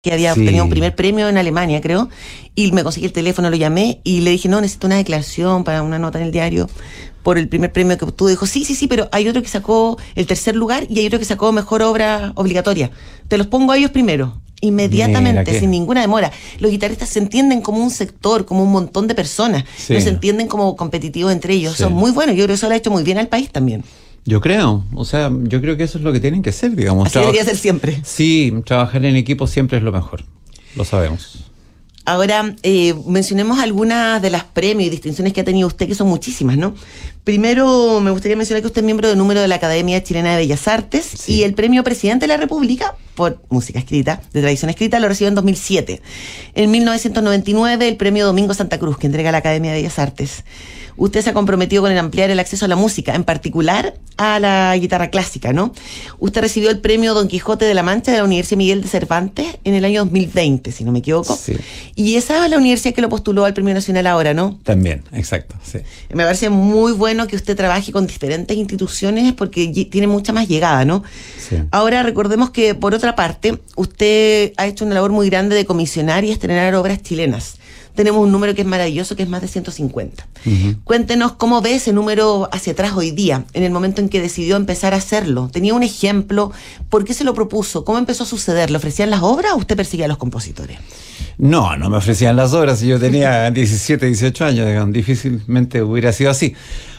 que había obtenido un primer premio en Alemania, creo, y me conseguí el teléfono, lo llamé y le dije, no, necesito una declaración para una nota en el diario por el primer premio que obtuvo. Dijo, sí, pero hay otro que sacó el tercer lugar y hay otro que sacó mejor obra obligatoria. Te los pongo a ellos primero. Inmediatamente, sin ninguna demora. Los guitarristas se entienden como un sector, como un montón de personas. Sí. No se entienden como competitivos entre ellos. Sí. Son muy buenos. Yo creo que eso lo ha hecho muy bien al país también. Yo creo que eso es lo que tienen que ser, digamos. Así debería ser siempre. Sí, trabajar en equipo siempre es lo mejor. Lo sabemos. Ahora, mencionemos algunas de las premios y distinciones que ha tenido usted, que son muchísimas, ¿no? Primero, me gustaría mencionar que usted es miembro de número de la Academia Chilena de Bellas Artes, sí, y el premio Presidente de la República por música escrita, de tradición escrita, lo recibió en 2007. En 1999, el premio Domingo Santa Cruz, que entrega la Academia de Bellas Artes. Usted se ha comprometido con el ampliar el acceso a la música, en particular a la guitarra clásica, ¿no? Usted recibió el premio Don Quijote de la Mancha de la Universidad Miguel de Cervantes en el año 2020, si no me equivoco. Sí. Y esa es la universidad que lo postuló al Premio Nacional ahora, ¿no? También, exacto, sí. Me parece muy bueno que usted trabaje con diferentes instituciones porque tiene mucha más llegada, ¿no? Sí. Ahora recordemos que, por otra parte, usted ha hecho una labor muy grande de comisionar y estrenar obras chilenas. Tenemos un número que es maravilloso, que es más de 150. Uh-huh. Cuéntenos cómo ve ese número hacia atrás hoy día, en el momento en que decidió empezar a hacerlo. ¿Tenía un ejemplo? ¿Por qué se lo propuso? ¿Cómo empezó a suceder? ¿Le ofrecían las obras o usted perseguía a los compositores? No me ofrecían las obras. Yo tenía 17, 18 años, digamos, difícilmente hubiera sido así.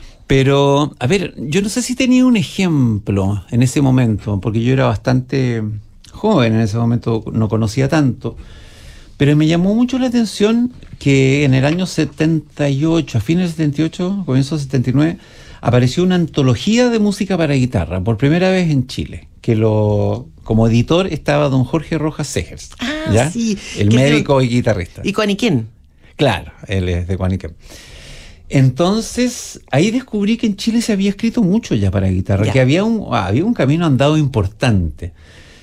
Pero, a ver, yo no sé si tenía un ejemplo en ese momento, porque yo era bastante joven en ese momento, no conocía tanto. Pero me llamó mucho la atención que en el año 78, a fines del 78, comienzo del 79, apareció una antología de música para guitarra, por primera vez en Chile, que como editor estaba don Jorge Rojas Segers, ¿ya? Sí. El médico y guitarrista. ¿Y Cuaniquén? Claro, él es de Cuaniquén. Entonces, ahí descubrí que en Chile se había escrito mucho ya para guitarra, ya, que había un camino andado importante.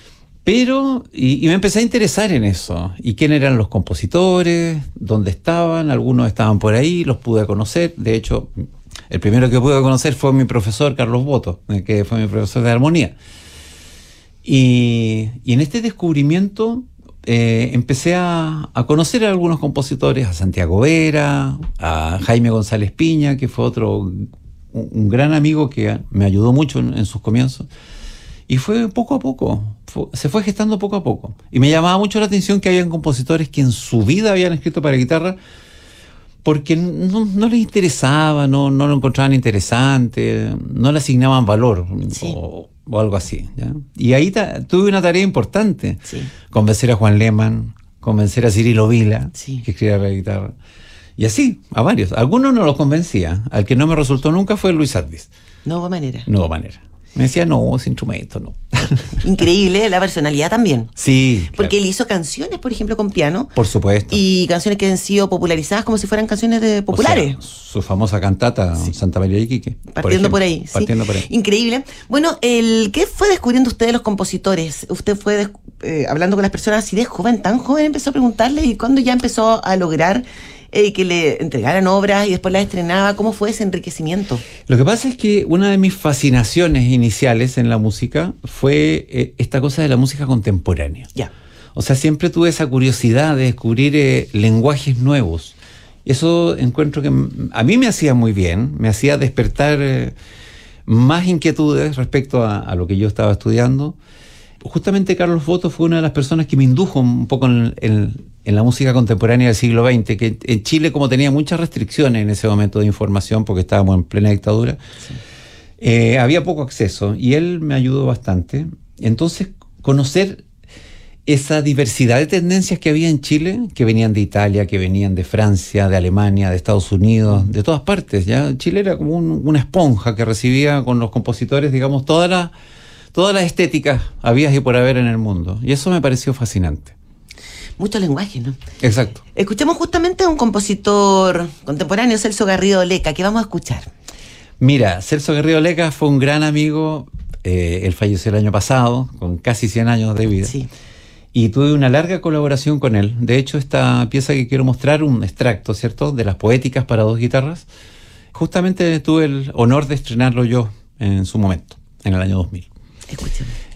Pero, y me empecé a interesar en eso. ¿Y quién eran los compositores? ¿Dónde estaban? Algunos estaban por ahí, los pude conocer. De hecho, el primero que pude conocer fue mi profesor, Carlos Boto, que fue mi profesor de armonía. Y en este descubrimiento empecé a conocer a algunos compositores, a Santiago Vera, a Jaime González Piña, que fue un gran amigo que me ayudó mucho en sus comienzos. Y fue poco a poco, se fue gestando poco a poco. Y me llamaba mucho la atención que habían compositores que en su vida habían escrito para guitarra porque no les interesaba, no lo encontraban interesante, no le asignaban valor, sí, o algo así, ¿ya? Y ahí tuve una tarea importante, sí, convencer a Juan Lehmann, convencer a Cirilo Vila, sí, que escribiera para guitarra. Y así, a varios. Algunos no los convencía. Al que no me resultó nunca fue Luis Ardis. No hubo manera. Me decía, no, ese instrumento, no. Increíble, la personalidad también. Sí, claro. Porque él hizo canciones, por ejemplo, con piano. Por supuesto. Y canciones que han sido popularizadas como si fueran canciones populares. O sea, su famosa cantata, sí, Santa María de Iquique. Partiendo por ahí. Increíble. Bueno, ¿qué fue descubriendo usted de los compositores? Usted fue hablando con las personas así de joven, tan joven, empezó a preguntarle, y cuando ya empezó a lograr que le entregaran obras y después las estrenaba, ¿cómo fue ese enriquecimiento? Lo que pasa es que una de mis fascinaciones iniciales en la música fue esta cosa de la música contemporánea. Ya. O sea, siempre tuve esa curiosidad de descubrir lenguajes nuevos. Eso encuentro que a mí me hacía muy bien, me hacía despertar más inquietudes respecto a lo que yo estaba estudiando. Justamente Carlos Boto fue una de las personas que me indujo un poco en la música contemporánea del siglo XX, que en Chile, como tenía muchas restricciones en ese momento de información, porque estábamos en plena dictadura, sí, había poco acceso, y él me ayudó bastante. Entonces, conocer esa diversidad de tendencias que había en Chile, que venían de Italia, que venían de Francia, de Alemania, de Estados Unidos, de todas partes, ¿ya? Chile era como una esponja que recibía con los compositores, digamos, todas las estéticas habidas y por haber en el mundo. Y eso me pareció fascinante. Muchos lenguajes, ¿no? Exacto. Escuchemos justamente a un compositor contemporáneo, Celso Garrido Leca. ¿Qué vamos a escuchar? Mira, Celso Garrido Leca fue un gran amigo. Él falleció el año pasado, con casi 100 años de vida. Sí. Y tuve una larga colaboración con él. De hecho, esta pieza que quiero mostrar, un extracto, ¿cierto?, de las poéticas para dos guitarras, justamente tuve el honor de estrenarlo yo en su momento, en el año 2000. Escúchame.